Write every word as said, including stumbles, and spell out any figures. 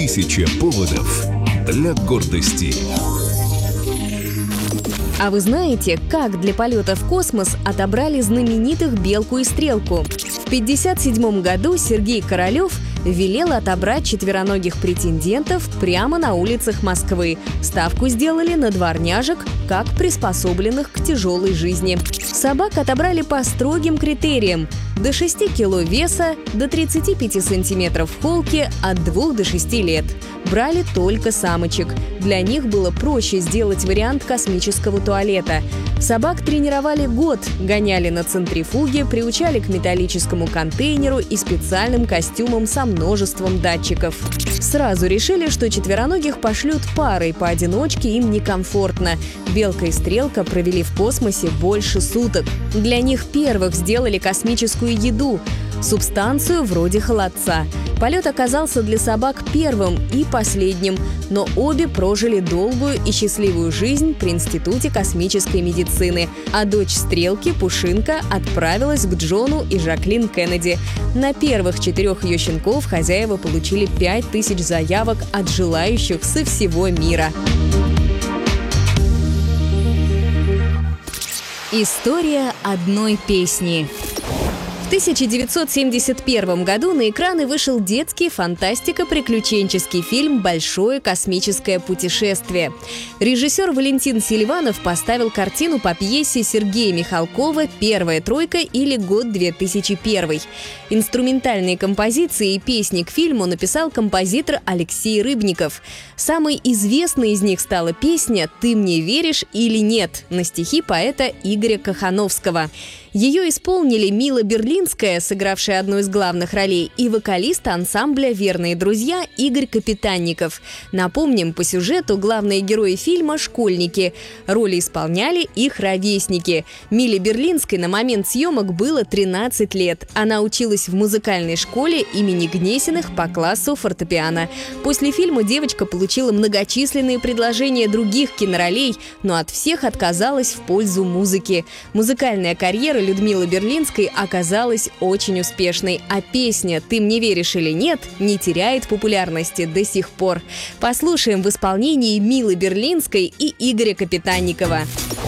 Тысяча поводов для гордости. А вы знаете, как для полета в космос отобрали знаменитых Белку и Стрелку? В тысяча девятьсот пятьдесят седьмом году Сергей Королёв велел отобрать четвероногих претендентов прямо на улицах Москвы. Ставку сделали на дворняжек, как приспособленных к тяжелой жизни. Собак отобрали по строгим критериям: до шести кило веса, до тридцати пяти сантиметров холки, от двух до шести лет. Брали только самочек. Для них было проще сделать вариант космического туалета. Собак тренировали год, гоняли на центрифуге, приучали к металлическому контейнеру и специальным костюмам со множеством датчиков. Сразу решили, что четвероногих пошлют парой, поодиночке им некомфортно. Белка и Стрелка провели в космосе больше суток. Для них первых сделали космическую еду – субстанцию вроде холодца. Полет оказался для собак первым и последним, но обе прожили долгую и счастливую жизнь при Институте космической медицины. А дочь Стрелки, Пушинка, отправилась к Джону и Жаклин Кеннеди. На первых четырех ее щенков хозяева получили пять тысяч заявок от желающих со всего мира. История одной песни. В тысяча девятьсот семьдесят первом году на экраны вышел детский фантастико-приключенческий фильм «Большое космическое путешествие». Режиссер Валентин Селиванов поставил картину по пьесе Сергея Михалкова «Первая тройка» или «Год две тысячи первый». Инструментальные композиции и песни к фильму написал композитор Алексей Рыбников. Самой известной из них стала песня «Ты мне веришь или нет» на стихи поэта Игоря Кохановского. Ее исполнили Мила Берлинская, сыгравшая одну из главных ролей, и вокалист ансамбля «Верные друзья» Игорь Капитанников. Напомним, по сюжету главные герои фильма – школьники. Роли исполняли их ровесники. Миле Берлинской на момент съемок было тринадцать лет. Она училась в музыкальной школе имени Гнесиных по классу фортепиано. После фильма девочка получила многочисленные предложения других киноролей, но от всех отказалась в пользу музыки. Музыкальная карьера Людмилы Берлинской оказалась очень успешной, а песня «Ты мне веришь или нет» не теряет популярности до сих пор. Послушаем в исполнении Милы Берлинской и Игоря Капитанникова.